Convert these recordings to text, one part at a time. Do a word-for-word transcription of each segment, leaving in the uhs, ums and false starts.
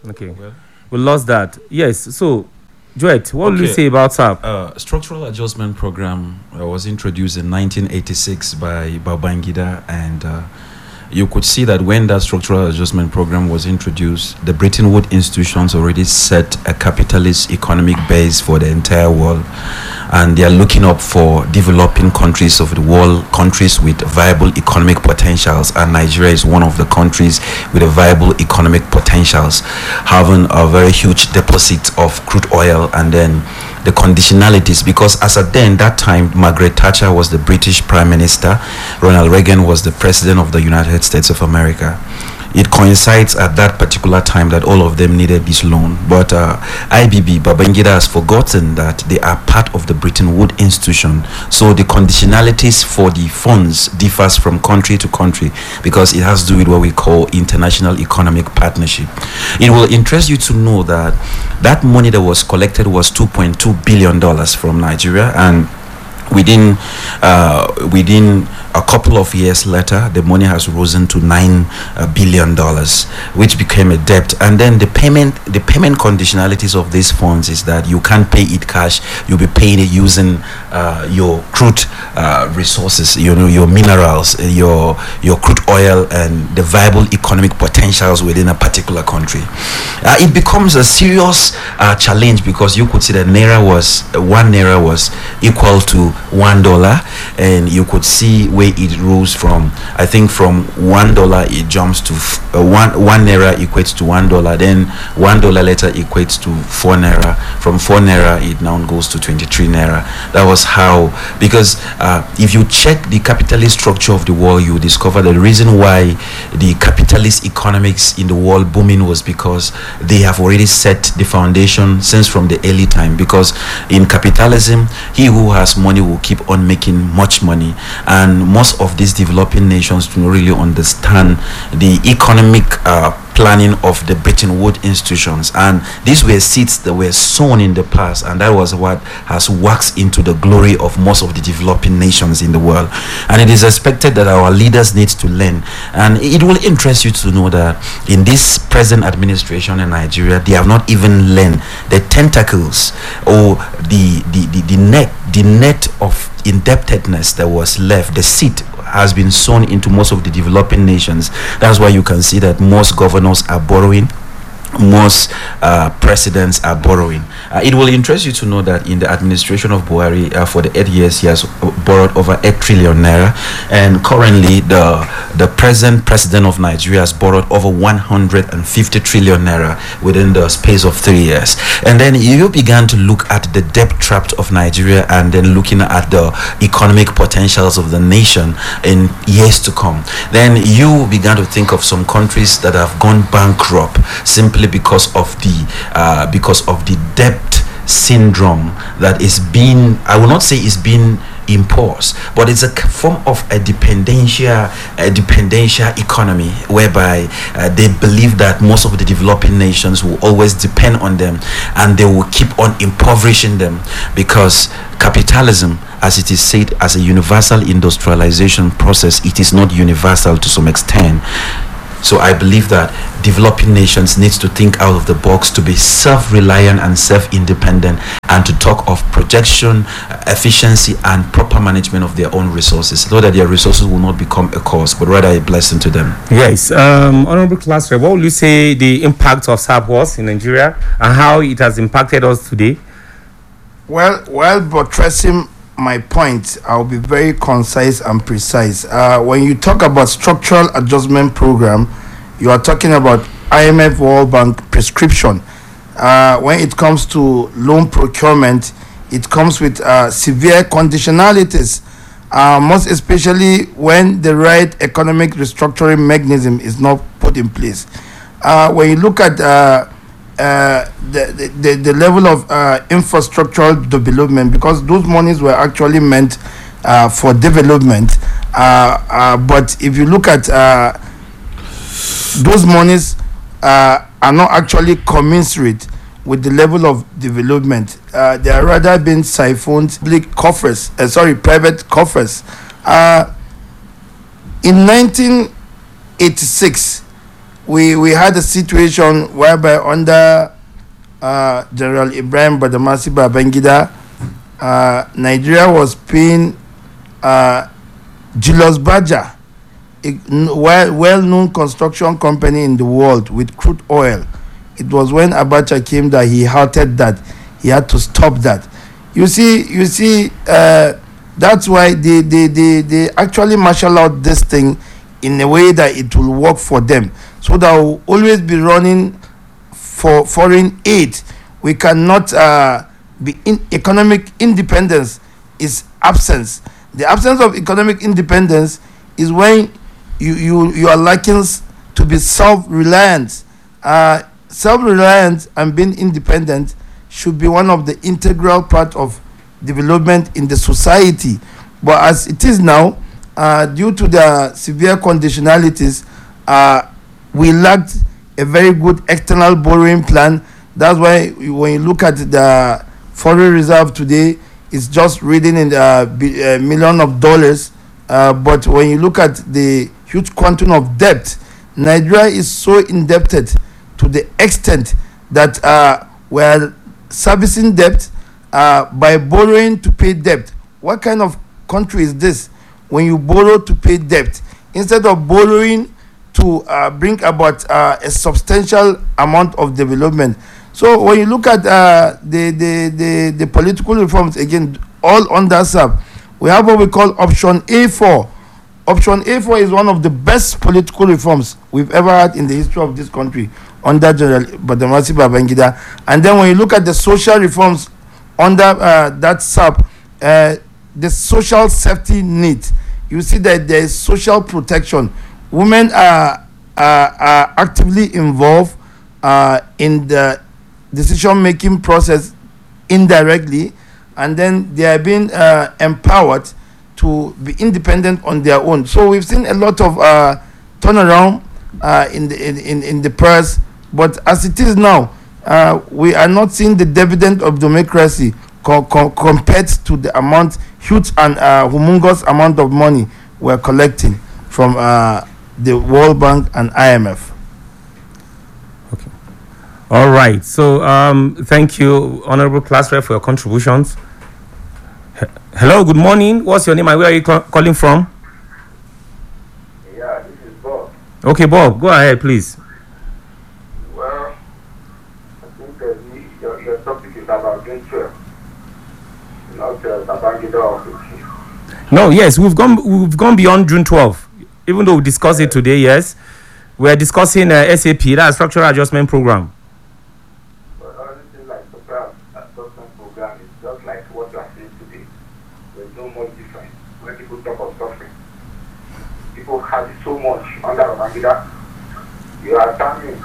Okay. Well, we lost that. Yes. So, Joet, what okay. will you say about S A P? Uh, Structural Adjustment Program uh, was introduced in nineteen eighty-six by Babangida, and uh, you could see that when that Structural Adjustment Program was introduced, the Bretton Woods institutions already set a capitalist economic base for the entire world, and they are looking up for developing countries of the world, countries with viable economic potentials, and Nigeria is one of the countries with a viable economic potentials, having a very huge deposit of crude oil, and then the conditionalities, because as at then that time Margaret Thatcher was the British Prime Minister, Ronald Reagan was the President of the United States of America. It coincides at that particular time that all of them needed this loan, but uh, I B B, Babangida, has forgotten that they are part of the Bretton Woods institution, so the conditionalities for the funds differs from country to country because it has to do with what we call international economic partnership. It will interest you to know that that money that was collected was two point two billion dollars from Nigeria, and within uh, within a couple of years later, the money has risen to nine uh, billion dollars, which became a debt. And then the payment, the payment conditionalities of these funds is that you can't pay it cash. You'll be paying it using uh, your crude uh, resources, you know, your minerals, your your crude oil, and the viable economic potentials within a particular country. Uh, it becomes a serious uh, challenge because you could see that naira was uh, one naira was equal to one dollar, and you could see where it rose from. I think from one dollar it jumps to f- uh, one one naira equates to one dollar. Then one dollar later equates to four naira. From four naira it now goes to twenty-three naira. That was how, because uh, if you check the capitalist structure of the world, you discover the reason why the capitalist economics in the world booming was because they have already set the foundation since from the early time. Because in capitalism, he who has money will keep on making much money, and most of these developing nations do not really understand the economic uh, planning of the Bretton Woods institutions, and these were seeds that were sown in the past, and that was what has waxed into the glory of most of the developing nations in the world. And it is expected that our leaders need to learn, and it will interest you to know that in this present administration in Nigeria, they have not even learned the tentacles or the the, the, the net the net of indebtedness that was left. The seed has been sown into most of the developing nations. That's why you can see that most governors are borrowing, most uh, presidents are borrowing. Uh, it will interest you to know that in the administration of Buhari, uh, for the eight years, he has borrowed over eight trillion naira, and currently the the present president of Nigeria has borrowed over one hundred fifty trillion naira within the space of three years. And then you began to look at the debt trap of Nigeria, and then looking at the economic potentials of the nation in years to come. Then you began to think of some countries that have gone bankrupt simply because of the uh, because of the debt syndrome that is being, I will not say is being imposed, but it's a form of a dependentia a dependentia economy, whereby uh, they believe that most of the developing nations will always depend on them, and they will keep on impoverishing them, because capitalism, as it is said, as a universal industrialization process, it is not universal to some extent. So I believe that developing nations needs to think out of the box, to be self-reliant and self-independent, and to talk of projection, uh, efficiency, and proper management of their own resources, so that their resources will not become a cost, but rather a blessing to them. Yes. Um, Honorable Class Rep, what will you say the impact of S A P was in Nigeria, and how it has impacted us today? Well, while buttressing my point, I'll be very concise and precise. Uh, when you talk about structural adjustment program, you are talking about I M F, World Bank prescription. Uh, when it comes to loan procurement, it comes with uh, severe conditionalities, uh, most especially when the right economic restructuring mechanism is not put in place. Uh, when you look at uh, Uh, the, the the level of uh, infrastructural development, because those monies were actually meant uh, for development, uh, uh, but if you look at uh, those monies uh, are not actually commensurate with the level of development. Uh, they are rather being siphoned public coffers, uh, sorry, private coffers. Uh, in nineteen eighty-six, we we had a situation whereby under uh, General Ibrahim Badamasi Babangida, uh, Nigeria was paying uh, Julius Berger, a well well-known construction company in the world, with crude oil. It was when Abacha came that he halted that. He had to stop that. You see, you see, uh, that's why they, they, they, they actually marshal out this thing in a way that it will work for them. So that will always be running for foreign aid. We cannot uh, be in economic independence is absence. The absence of economic independence is when you you, you are lacking to be self-reliant. Uh, self-reliant and being independent should be one of the integral part of development in the society. But as it is now, uh, due to the severe conditionalities, uh, we lacked a very good external borrowing plan. That's why when you look at the foreign reserve today, it's just reading in a uh, million of dollars. Uh, but when you look at the huge quantum of debt, Nigeria is so indebted to the extent that uh, we're servicing debt uh, by borrowing to pay debt. What kind of country is this when you borrow to pay debt instead of borrowing to uh, bring about uh, a substantial amount of development? So when you look at uh, the, the, the, the political reforms, again, all under S A P, we have what we call option A four. Option A four is one of the best political reforms we've ever had in the history of this country under General Badamasi Babangida. And then when you look at the social reforms under uh, that S A P, uh, the social safety net, you see that there is social protection. Women are, are, are actively involved uh, in the decision-making process indirectly, and then they are being uh, empowered to be independent on their own. So we've seen a lot of uh, turnaround uh, in the in, in, in the press, but as it is now, uh, we are not seeing the dividend of democracy co- co- compared to the amount, huge and uh, humongous amount of money we're collecting from uh, the World Bank and I M F. Okay. All right. So um, thank you, Honorable Class Rep, for your contributions. Hello, good morning. What's your name and where are you ca- calling from? Yeah, this is Bob. Okay, Bob, go ahead, please. Well, I think uh, the, your, your topic is about June twelfth, not uh, Babangida office. No, yes, we've gone we've gone beyond June twelfth. Even though we discussed it today, yes, we are discussing uh, S A P, that Structural Adjustment Program. But anything like structural adjustment program is just like what you are saying today. There's no much difference when people talk of suffering. People have it so much under Babangida. You are standing.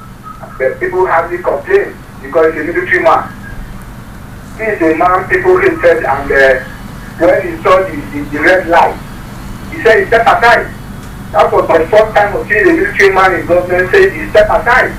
But people hardly complain because he's a military man. He is a man people hated, and uh, when he saw the, the, the red light, he said he stepped aside. That was my first time of seeing a military man in government say he stepped aside.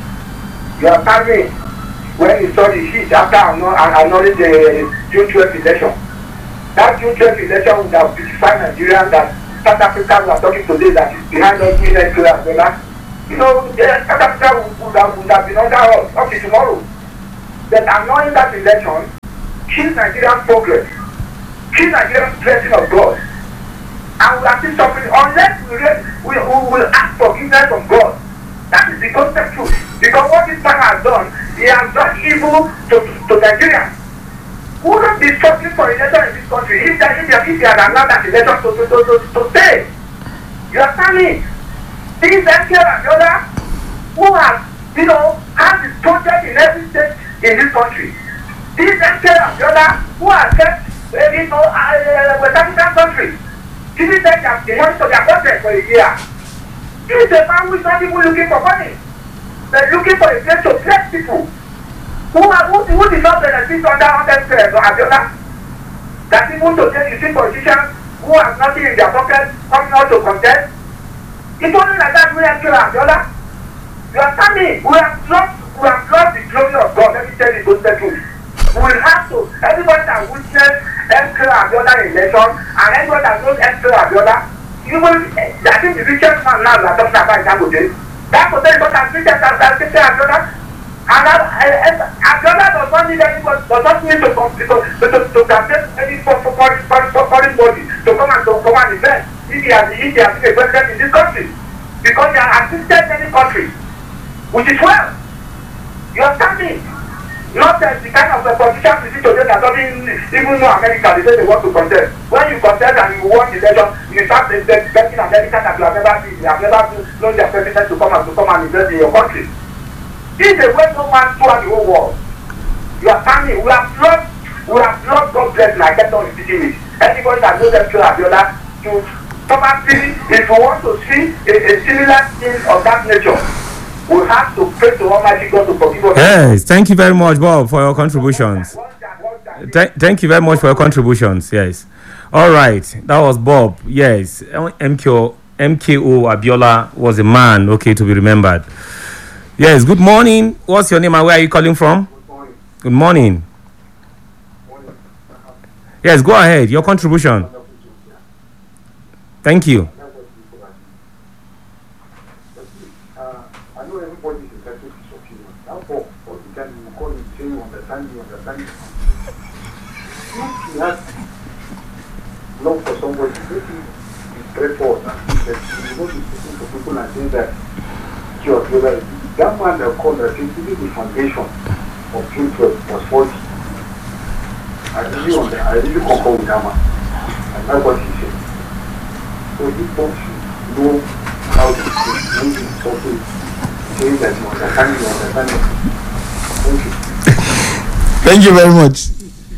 You are standing. When he saw the heat after acknowledging the June twelfth election, that June twelfth election would have beautified Nigeria, that South Africa we are talking today that is behind us in Nigeria. You know, the South Africa would, would, have, would have been under us up to tomorrow. That annulling that election kills Nigerian progress, kills Nigerian blessing of God. And we are still suffering unless we, we, we will ask forgiveness from God. That is the gospel truth. Because what this man has done, he has done evil to, to Nigeria. Who would be suffering for election in this country if, that, if, if he had allowed that election to, to, to, to, to stay? You are standing. These M K and the other who have, you know, have this project in every state in this country. These M K and the other who have kept, uh, you know, uh, West African countries. Didn't take the money to their budget for a year. This is a man who is not even looking for money. They're looking for a place to bless people. Who are who, who did not benefit under hundred percent or Abiola? That even today you see politicians who have nothing in their pocket coming out to contest. It's only like that we have killed Abiola. You are standing. We have lost we have lost the glory of God. Let me tell you those truth. We will have to, everybody that witnessed M K Abiola election and everybody that knows M K Abiola, you will, I think the richest man now we are talking about in Dangote, That hotel got admitted as a city Abiola. And Abiola does not need anybody, does not need to to to to, to campaign any foreign foreign body to come and to come and invest if he has if he has been a president in this country. Because they have assisted many countries, which is well. You understand me? Not uh, the kind of uh, politicians we see today that doesn't even know America, they say they want to contest. When you contest and you won the election, you start expecting America that you have never seen, you have never known their president to come and to come and invest in your country. This is a way no man throughout the whole world. You understand me? We have lost, we have lost God bless like that on repeating it. Anybody that knows them to Abiola, to probably, if you want to see a, a similar thing of that nature, we have to pray to Almighty God to forgive us. Yes, thank you very much, Bob, for your contributions. Th- thank you very much for your contributions. Yes. All right, that was Bob. Yes, M K O M K O Abiola was a man, okay, to be remembered. Yes, good morning. What's your name and where are you calling from? Good morning. Good morning. Morning. Yes, go ahead. Your contribution. Thank you. Uh, I know everybody is entitled to his opinion. Now, for all the time you call him, say you understand, you understand. If he has love for somebody, maybe he pray for us and he said, you know, he's speaking for people and saying that he or the other, that man that called that said, even the foundation of June twelfth was faulty. I really, under, I really concur with that man. And that's what he said. So you folks should know how to speak when you talk to saying that you understand, you understand it. Thank you. Thank you very much.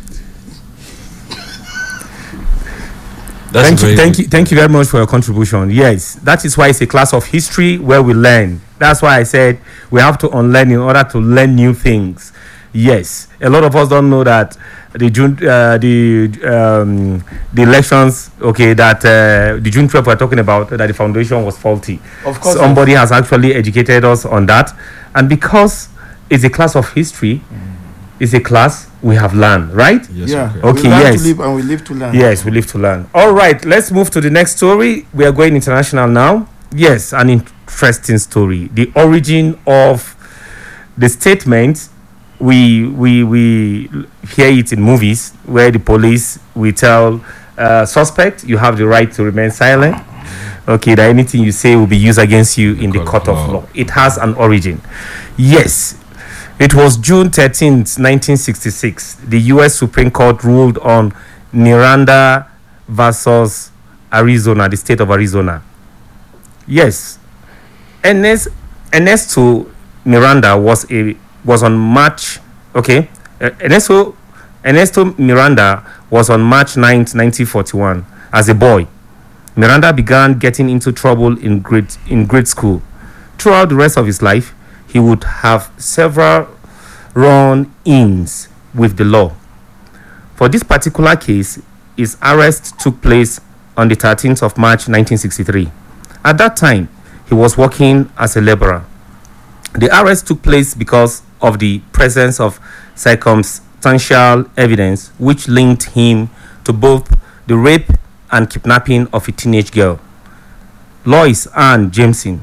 That's Thank you, very thank good. you, thank you very much for your contribution. Yes, that is why it's a class of history where we learn. That's why I said we have to unlearn in order to learn new things. Yes, a lot of us don't know that the June, uh, the um, the elections, okay, that uh, the June twelfth we're talking about, that the foundation was faulty. Of course, somebody has actually educated us on that, and because it's a class of history, it's a class we have learned, right? Yes, yeah. okay. Okay, we learn yes. to live and we live to learn. Yes, we live to learn. All right, let's move to the next story. We are going international now. Yes, an interesting story. The origin of the statement, we we we hear it in movies where the police will tell uh, suspect, you have the right to remain silent. Okay, that anything you say will be used against you in the court of law. It has an origin. Yes. It was June thirteenth, nineteen sixty-six. The U S Supreme Court ruled on Miranda versus Arizona, the state of Arizona. Yes. Ernest, Ernesto Miranda was a was on March, okay. Uh, Ernesto Ernesto Miranda was on March ninth, nineteen forty-one. As a boy, Miranda began getting into trouble in grade in grade school. Throughout the rest of his life, he would have several run-ins with the law. For this particular case, his arrest took place on the thirteenth of March nineteen sixty-three. At that time, he was working as a laborer. The arrest took place because of the presence of circumstantial evidence which linked him to both the rape and kidnapping of a teenage girl, Lois Ann Jameson,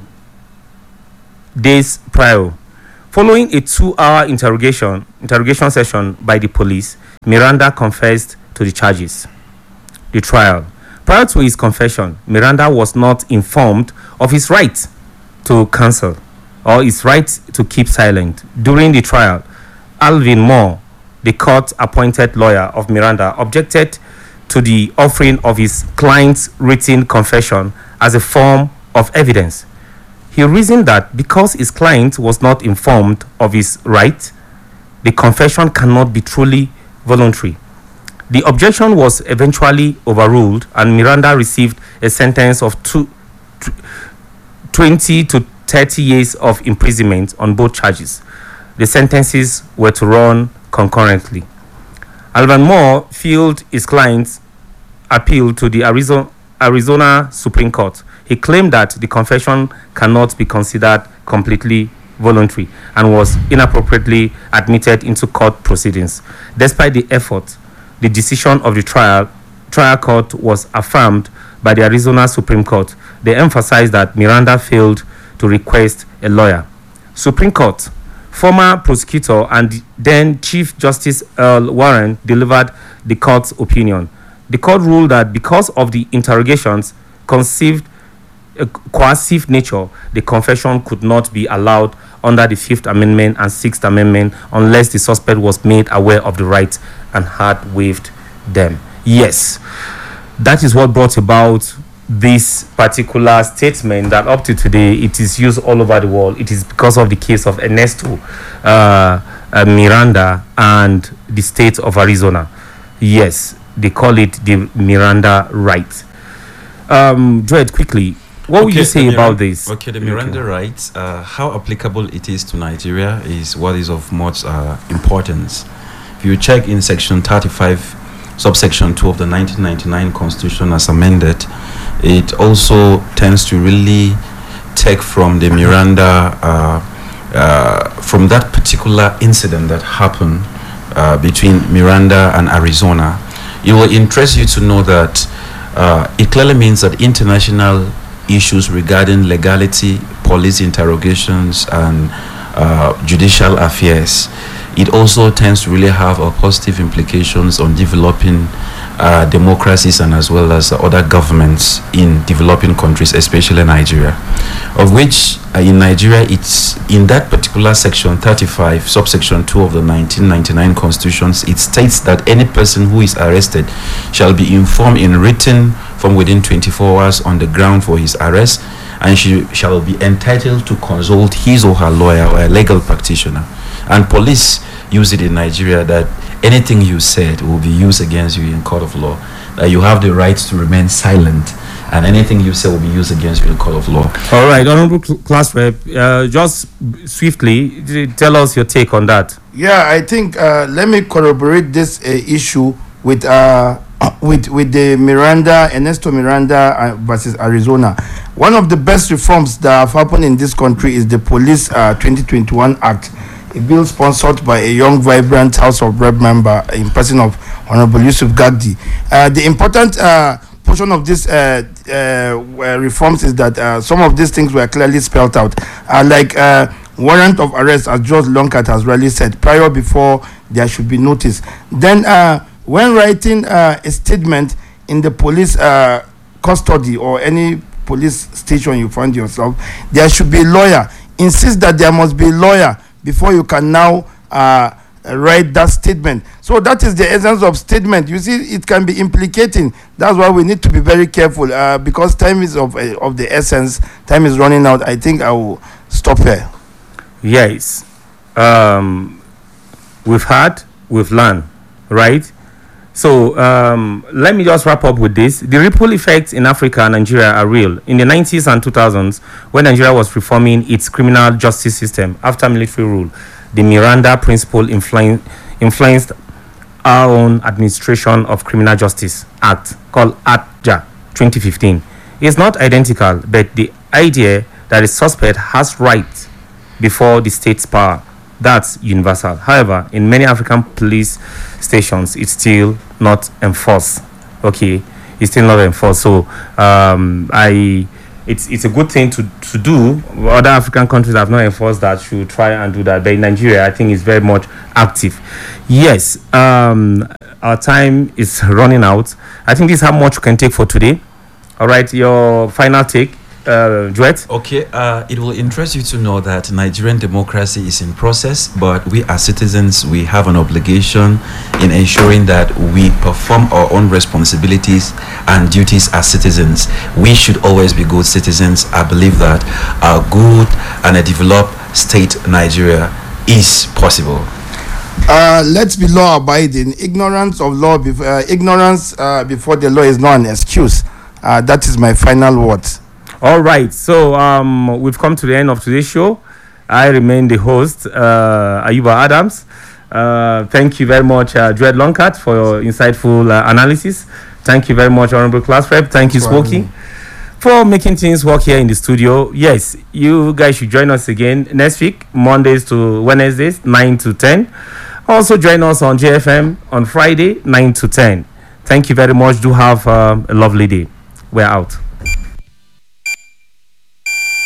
days prior. Following a two-hour interrogation interrogation session by the police, Miranda confessed to the charges. The trial. Prior to his confession, Miranda was not informed of his right to counsel or his right to keep silent. During the trial, Alvin Moore, the court-appointed lawyer of Miranda, objected to the offering of his client's written confession as a form of evidence. He reasoned that because his client was not informed of his right, the confession cannot be truly voluntary. The objection was eventually overruled, and Miranda received a sentence of two, twenty to thirty years of imprisonment on both charges. The sentences were to run concurrently. Alvan Moore filed his client's appeal to the Arizona, Arizona Supreme Court. He claimed that the confession cannot be considered completely voluntary and was inappropriately admitted into court proceedings. Despite the effort, the decision of the trial trial court was affirmed by the Arizona Supreme Court. They emphasized that Miranda failed to to request a lawyer. Supreme Court. Former prosecutor and then Chief Justice Earl Warren delivered the court's opinion. The court ruled that because of the interrogations conceived a coercive nature, the confession could not be allowed under the Fifth Amendment and Sixth Amendment unless the suspect was made aware of the rights and had waived them. Yes, that is what brought about this particular statement that up to today it is used all over the world. It is because of the case of Ernesto uh, uh, Miranda and the state of Arizona. Yes, they call it the Miranda right. Um, Dred, quickly, what would you say Miran- about this? Okay, the Miranda Okay. rights, uh, how applicable it is to Nigeria is what is of much uh, importance. If you check in section thirty-five, subsection two of the nineteen ninety-nine Constitution as amended, it also tends to really take from the Miranda, uh, uh, from that particular incident that happened uh, between Miranda and Arizona. It will interest you to know that uh, it clearly means that international issues regarding legality, police interrogations, and uh, judicial affairs, it also tends to really have a positive implications on developing uh, democracies and as well as other governments in developing countries, especially Nigeria. Of which uh, in Nigeria, it's in that particular section thirty-five, subsection two of the nineteen ninety-nine Constitutions, it states that any person who is arrested shall be informed in written from within twenty-four hours on the ground for his arrest, and she shall be entitled to consult his or her lawyer or a legal practitioner. And police use it in Nigeria that anything you said will be used against you in court of law, that you have the right to remain silent, and anything you say will be used against you in court of law. All right, Honorable Cl- Class Rep, uh, just swiftly d- tell us your take on that. Yeah, I think uh, let me corroborate this uh, issue with uh, with with the Miranda, Ernesto Miranda uh, versus Arizona. One of the best reforms that have happened in this country is the Police uh, twenty twenty-one Act, a bill sponsored by a young, vibrant House of Rep member in person of Honorable Yusuf Gagdi. Uh, the important uh, portion of this uh, uh, reforms is that uh, some of these things were clearly spelled out, uh, like uh, warrant of arrest, as George Longcat has really said, prior before there should be notice. Then, uh, when writing uh, a statement in the police uh, custody or any police station you find yourself, there should be a lawyer. Insist that there must be a lawyer before you can now uh, write that statement. So that is the essence of statement. You see, it can be implicating. That's why we need to be very careful uh, because time is of uh, of the essence. Time is running out. I think I will stop here. Yes. Um, we've had, we've learned, right? So um, let me just wrap up with this. The ripple effects in Africa and Nigeria are real. In the nineties and two thousands, when Nigeria was reforming its criminal justice system after military rule, the Miranda principle influ- influenced our own administration of criminal justice act called A T J A twenty fifteen. It's not identical, but the idea that a suspect has rights before the state's power, that's universal. However, in many African police stations, it's still not enforced. Okay, it's still not enforced. So, um, I, it's it's a good thing to to do. Other African countries have not enforced that. Should try and do that. But in Nigeria, I think it's very much active. Yes, um, our time is running out. I think this is how much we can take for today. All right, your final take. Uh, Duet? Okay, uh, it will interest you to know that Nigerian democracy is in process, but we as citizens, we have an obligation in ensuring that we perform our own responsibilities and duties as citizens. We should always be good citizens. I believe that a good and a developed state Nigeria is possible. Uh, let's be law abiding. Ignorance of law, bef- uh, ignorance uh, before the law is not an excuse. Uh, that is my final word. All right, so um, we've come to the end of today's show. I remain the host, uh, Ayuba Adams. Uh, thank you very much, uh, Dred Longcat, for your insightful uh, analysis. Thank you very much, Honorable Class Rep. Thank you, Smokey, for making things work here in the studio. Yes, you guys should join us again next week, Mondays to Wednesdays, nine to ten. Also join us on J F M on Friday, nine to ten. Thank you very much. Do have um, a lovely day. We're out.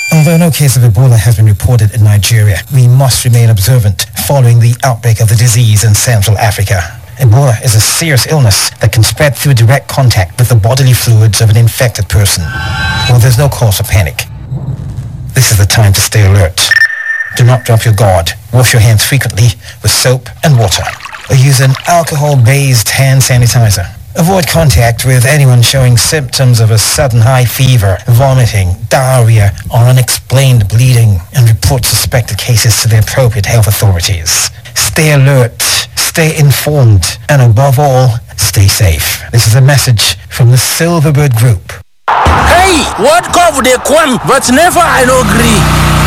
Although no case of Ebola has been reported in Nigeria, we must remain observant following the outbreak of the disease in Central Africa. Ebola is a serious illness that can spread through direct contact with the bodily fluids of an infected person. Well, there's no cause for panic. This is the time to stay alert. Do not drop your guard. Wash your hands frequently with soap and water, or use an alcohol-based hand sanitizer. Avoid contact with anyone showing symptoms of a sudden high fever, vomiting, diarrhea, or unexplained bleeding, and report suspected cases to the appropriate health authorities. Stay alert, stay informed, and above all, stay safe. This is a message from the Silverbird Group. Hey, what cover they come, but never I no agree.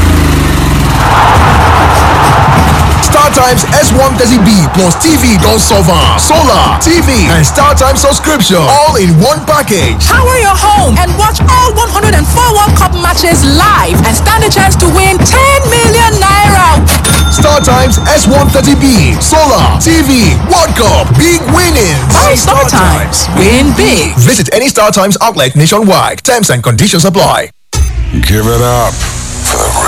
StarTimes S one thirty B plus T V don't solve am. Solar, T V, and StarTimes subscription all in one package. Power your home and watch all one hundred four World Cup matches live and stand a chance to win ten million naira. StarTimes S one thirty B, Solar, T V, World Cup, big winnings. Buy StarTimes, win big. Visit any StarTimes outlet nationwide. Terms and conditions apply. Give it up for the